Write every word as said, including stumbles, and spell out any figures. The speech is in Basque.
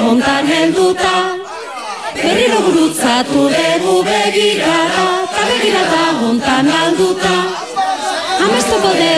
hontan helduta, berriro gurutzatu dugu begirata, eta begirata hontan galduta. Amestuko